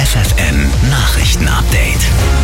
FFN Nachrichten-Update.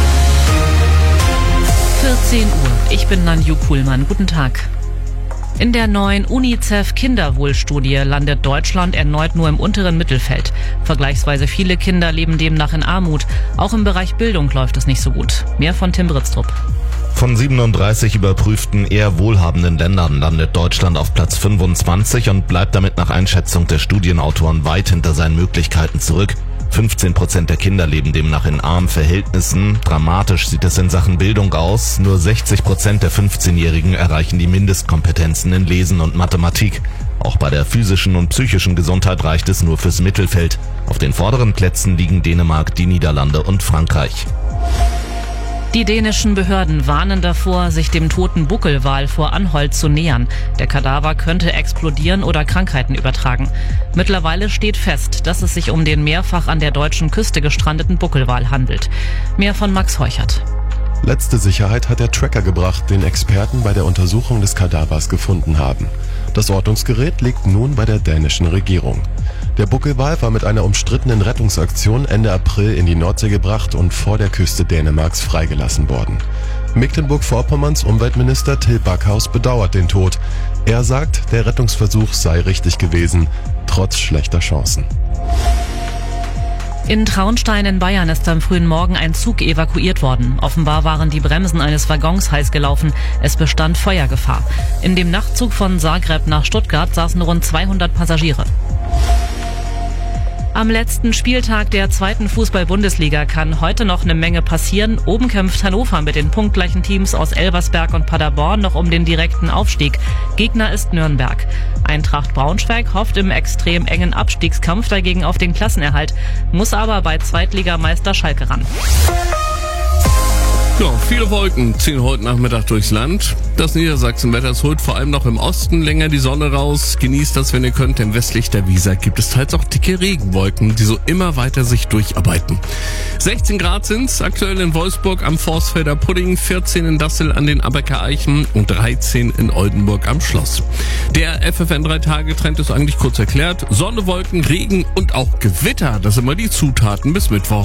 14 Uhr. Ich bin Nanju Kuhlmann. Guten Tag. In der neuen UNICEF-Kinderwohlstudie landet Deutschland erneut nur im unteren Mittelfeld. Vergleichsweise viele Kinder leben demnach in Armut. Auch im Bereich Bildung läuft es nicht so gut. Mehr von Tim Britztrup. Von 37 überprüften eher wohlhabenden Ländern landet Deutschland auf Platz 25 und bleibt damit nach Einschätzung der Studienautoren weit hinter seinen Möglichkeiten zurück. 15% der Kinder leben demnach in armen Verhältnissen. Dramatisch sieht es in Sachen Bildung aus. Nur 60% der 15-Jährigen erreichen die Mindestkompetenzen in Lesen und Mathematik. Auch bei der physischen und psychischen Gesundheit reicht es nur fürs Mittelfeld. Auf den vorderen Plätzen liegen Dänemark, die Niederlande und Frankreich. Die dänischen Behörden warnen davor, sich dem toten Buckelwal vor Anholt zu nähern. Der Kadaver könnte explodieren oder Krankheiten übertragen. Mittlerweile steht fest, dass es sich um den mehrfach an der deutschen Küste gestrandeten Buckelwal handelt. Mehr von Max Heuchert. Letzte Sicherheit hat der Tracker gebracht, den Experten bei der Untersuchung des Kadavers gefunden haben. Das Ortungsgerät liegt nun bei der dänischen Regierung. Der Buckelwal war mit einer umstrittenen Rettungsaktion Ende April in die Nordsee gebracht und vor der Küste Dänemarks freigelassen worden. Mecklenburg-Vorpommerns Umweltminister Till Backhaus bedauert den Tod. Er sagt, der Rettungsversuch sei richtig gewesen, trotz schlechter Chancen. In Traunstein in Bayern ist am frühen Morgen ein Zug evakuiert worden. Offenbar waren die Bremsen eines Waggons heiß gelaufen. Es bestand Feuergefahr. In dem Nachtzug von Zagreb nach Stuttgart saßen rund 200 Passagiere. Am letzten Spieltag der 2. Fußball-Bundesliga kann heute noch eine Menge passieren. Oben kämpft Hannover mit den punktgleichen Teams aus Elversberg und Paderborn noch um den direkten Aufstieg. Gegner ist Nürnberg. Eintracht Braunschweig hofft im extrem engen Abstiegskampf dagegen auf den Klassenerhalt, muss aber bei Zweitligameister Schalke ran. Ja, viele Wolken ziehen heute Nachmittag durchs Land. Das Niedersachsenwetter holt vor allem noch im Osten länger die Sonne raus. Genießt das, wenn ihr könnt, denn westlich der Weser gibt es teils auch dicke Regenwolken, die so immer weiter sich durcharbeiten. 16 Grad sind's aktuell in Wolfsburg am Forstfelder Pudding, 14 in Dassel an den Abecker Eichen und 13 in Oldenburg am Schloss. Der FFN 3-Tage-Trend ist eigentlich kurz erklärt. Sonne, Wolken, Regen und auch Gewitter, das sind immer die Zutaten bis Mittwoch.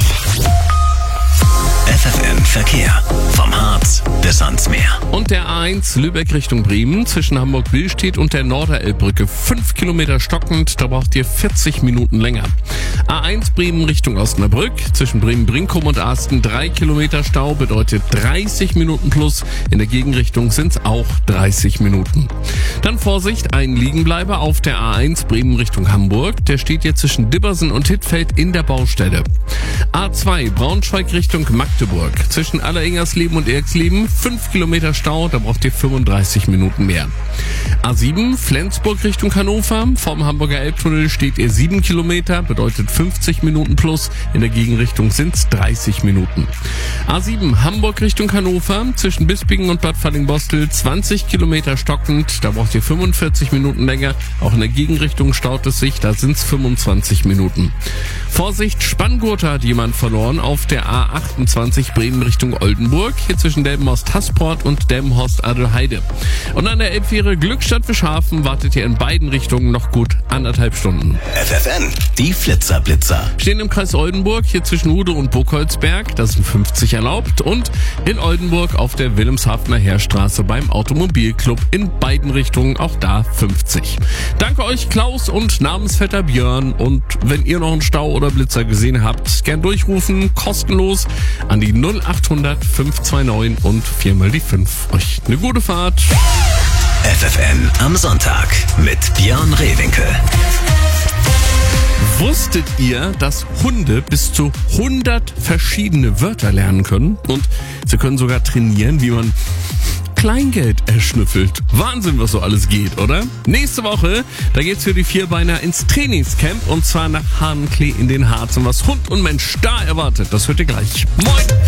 FFN Verkehr. Vom Harz bis ans Meer. Und der A1 Lübeck Richtung Bremen zwischen Hamburg-Billstedt und der Norderelbbrücke 5 Kilometer stockend, da braucht ihr 40 Minuten länger. A1 Bremen Richtung Osnabrück zwischen Bremen-Brinkum und Asten 3 Kilometer Stau bedeutet 30 Minuten plus. In der Gegenrichtung sind's auch 30 Minuten. Dann Vorsicht, ein Liegenbleiber auf der A1 Bremen Richtung Hamburg. Der steht jetzt zwischen Dibbersen und Hittfeld in der Baustelle. A2 Braunschweig Richtung Magdeburg zwischen Alleringersleben und Erxleben 5 Kilometer Stau, da braucht ihr 35 Minuten mehr. A7 Flensburg Richtung Hannover, vom Hamburger Elbtunnel steht ihr 7 Kilometer, bedeutet 50 Minuten plus, in der Gegenrichtung sind's 30 Minuten. A7 Hamburg Richtung Hannover, zwischen Bispingen und Bad Fallingbostel 20 Kilometer stockend, da braucht ihr 45 Minuten länger, auch in der Gegenrichtung staut es sich, da sind's 25 Minuten. Vorsicht, Spanngurte hat jemand verloren auf der A28 Bremen Richtung Oldenburg, hier zwischen Delmenhorst-Hasport und Delmenhorst-Adelheide. Und an der Elbfähre Glückstadt-Fischhafen wartet ihr in beiden Richtungen noch gut 1,5 Stunden. FFN, die Flitzer-Blitzer. Stehen im Kreis Oldenburg, hier zwischen Hude und Burgholzberg, das sind 50 erlaubt. Und in Oldenburg auf der Wilhelmshavener Heerstraße beim Automobilclub in beiden Richtungen, auch da 50. Danke euch Klaus und Namensvetter Björn. Und wenn ihr noch einen Stau oder Blitzer gesehen habt, gern durchrufen, kostenlos an die 0800 529 und 4 die 5. Euch eine gute Fahrt. FFN am Sonntag mit Björn Rehwinkel. Wusstet ihr, dass Hunde bis zu 100 verschiedene Wörter lernen können? Und sie können sogar trainieren, wie man Kleingeld erschnüffelt. Wahnsinn, was so alles geht, oder? Nächste Woche, da geht's für die Vierbeiner ins Trainingscamp und zwar nach Hahnenklee in den Harz. Und was Hund und Mensch da erwartet, das hört ihr gleich. Moin!